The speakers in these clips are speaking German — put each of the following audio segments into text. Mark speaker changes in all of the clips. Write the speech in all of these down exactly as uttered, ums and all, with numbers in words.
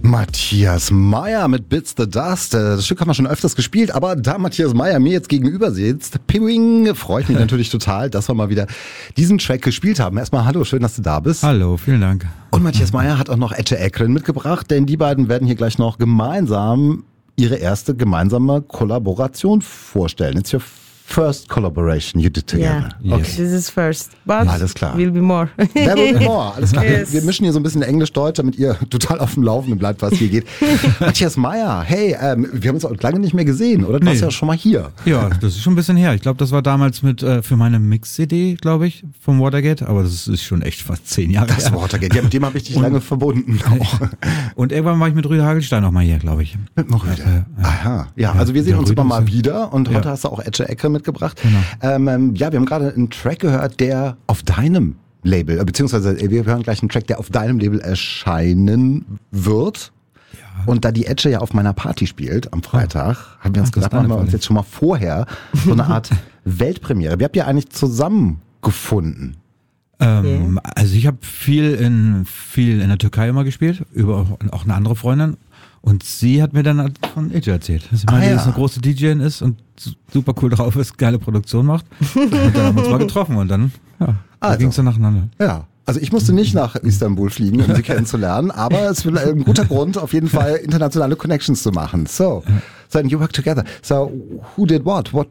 Speaker 1: Matthias Meyer mit Bits the Dust. Das Stück haben wir schon öfters gespielt, aber da Matthias Meyer mir jetzt gegenüber sitzt, ping, freut mich natürlich total, dass wir mal wieder diesen Track gespielt haben. Erstmal hallo, schön, dass du da bist.
Speaker 2: Hallo, vielen Dank.
Speaker 1: Und Matthias Meyer hat auch noch Ece Ekren mitgebracht, denn die beiden werden hier gleich noch gemeinsam ihre erste gemeinsame Kollaboration vorstellen. It's your first collaboration you did together.
Speaker 3: Yeah, okay. This is first, but
Speaker 1: alles klar.
Speaker 3: Will be more.
Speaker 1: There will be more, alles klar.
Speaker 3: Yes.
Speaker 1: Wir mischen hier so ein bisschen Englisch-Deutsch, damit ihr total auf dem Laufenden bleibt, was hier geht. Matthias Meyer, hey, ähm, wir haben uns auch lange nicht mehr gesehen, oder? Du
Speaker 2: Nee.
Speaker 1: warst ja schon mal hier.
Speaker 2: Ja, das ist schon ein bisschen her. Ich glaube, das war damals mit äh, für meine Mix-C D, glaube ich, vom Watergate, aber das ist schon echt fast zehn Jahre
Speaker 1: Das
Speaker 2: her.
Speaker 1: Watergate, ja, mit dem habe ich dich lange verbunden. Auch.
Speaker 2: Und irgendwann war ich mit Rüder Hagelstein noch mal hier, glaube ich.
Speaker 1: Mit Morüde.
Speaker 2: Ja, ja.
Speaker 1: Aha, ja, also wir sehen
Speaker 2: Ja,
Speaker 1: uns
Speaker 2: Rüde
Speaker 1: immer mal
Speaker 2: ist ja-
Speaker 1: wieder und heute
Speaker 2: Ja.
Speaker 1: hast du auch Ece Ekren mitgebracht.
Speaker 2: Genau.
Speaker 1: Ähm, ähm, ja, wir haben gerade einen Track gehört, der auf deinem Label, äh, beziehungsweise äh, wir hören gleich einen Track, der auf deinem Label erscheinen wird.
Speaker 2: Ja.
Speaker 1: Und da die Ece ja auf meiner Party spielt am Freitag, haben wir uns
Speaker 2: Ach, das
Speaker 1: gesagt,
Speaker 2: ist deine
Speaker 1: machen wir uns
Speaker 2: Party.
Speaker 1: jetzt schon mal vorher so eine Art Weltpremiere. Wie habt ihr eigentlich zusammengefunden?
Speaker 2: Ähm, also ich habe viel in viel in der Türkei immer gespielt, über auch eine andere Freundin. Und sie hat mir dann von Ece erzählt, dass sie
Speaker 1: Ah,
Speaker 2: meine,
Speaker 1: ja.
Speaker 2: die ist eine große D J ist und super cool drauf ist, geile Produktion macht. Und dann haben wir uns mal getroffen und dann, ja, da
Speaker 1: Also.
Speaker 2: ging es dann nacheinander.
Speaker 1: Ja. Also ich musste nicht nach Istanbul fliegen, um sie kennenzulernen, aber es ist ein guter Grund, auf jeden Fall internationale Connections zu machen. So, so and you work together. So, who did what? What?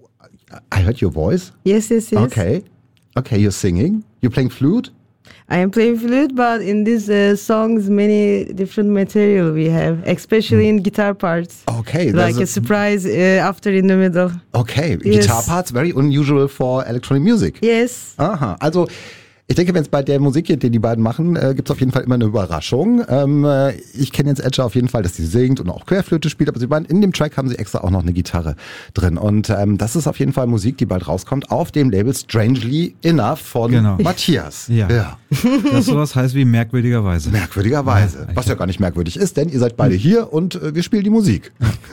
Speaker 1: I heard your voice.
Speaker 3: Yes, yes, yes.
Speaker 1: Okay. Okay, you're singing. You're playing flute.
Speaker 3: I am playing flute, but in these uh, songs, many different material we have, especially in guitar parts.
Speaker 1: Okay.
Speaker 3: Like
Speaker 1: there's
Speaker 3: a surprise uh, after in the middle.
Speaker 1: Okay,
Speaker 3: Yes.
Speaker 1: guitar parts, very unusual for electronic music.
Speaker 3: Yes.
Speaker 1: Aha, also ich denke, wenn es bei der Musik geht, die die beiden machen, äh, gibt es auf jeden Fall immer eine Überraschung. Ähm, äh, ich kenne jetzt Ece auf jeden Fall, dass sie singt und auch Querflöte spielt, aber sie meinen, in dem Track haben sie extra auch noch eine Gitarre drin. Und ähm, das ist auf jeden Fall Musik, die bald rauskommt, auf dem Label Strangely Enough von
Speaker 2: Genau.
Speaker 1: Matthias.
Speaker 2: Ja.
Speaker 1: ja.
Speaker 2: Das sowas heißt wie merkwürdigerweise.
Speaker 1: Merkwürdigerweise. Was ja gar nicht merkwürdig ist, denn ihr seid beide hier und äh, wir spielen die Musik.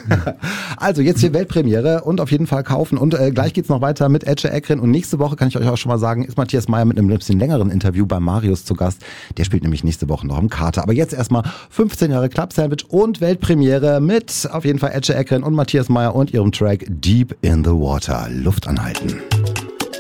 Speaker 1: Also jetzt hier Weltpremiere und auf jeden Fall kaufen. Und äh, gleich geht's noch weiter mit Ece Ekren. Und nächste Woche, kann ich euch auch schon mal sagen, ist Matthias Meyer mit einem bisschen längeren Interview bei Marius zu Gast. Der spielt nämlich nächste Woche noch im Kater. Aber jetzt erstmal fünfzehn Jahre Club Sandwich und Weltpremiere mit auf jeden Fall Ece Ekren und Matthias Meyer und ihrem Track Deep in the Water. Luft anhalten.